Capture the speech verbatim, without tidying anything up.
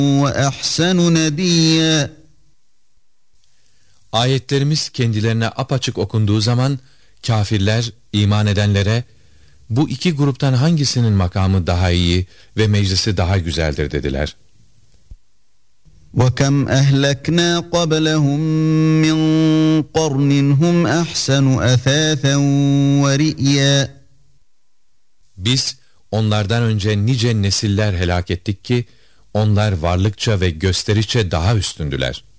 وَأَحْسَنُ نَدِيًّا. Ayetlerimiz kendilerine apaçık okunduğu zaman kâfirler iman edenlere bu iki gruptan hangisinin makamı daha iyi ve meclisi daha güzeldir dediler. وَكَمْ أَهْلَكْنَا قَبْلَهُمْ مِنْ قَرْنٍ هُمْ أَحْسَنُ أَثَاثًا وَرِئْيًا. Biz onlardan önce nice nesiller helak ettik ki onlar varlıkça ve gösteriçe daha üstündüler.